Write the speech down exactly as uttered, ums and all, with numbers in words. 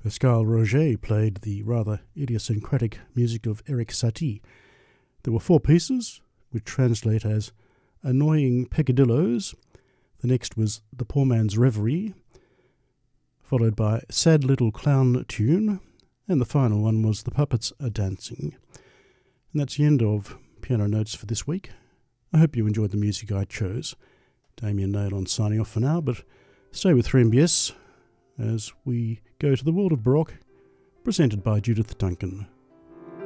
Pascal Roger played the rather idiosyncratic music of Eric Satie. There were four pieces, which translate as Annoying Peccadilloes. The next was The Poor Man's Reverie, followed by Sad Little Clown Tune, and the final one was The Puppets Are Dancing. And that's the end of Piano Notes for this week. I hope you enjoyed the music I chose. Damien Nailon signing off for now, but stay with three M B S as we go to the world of Baroque, presented by Judith Duncan.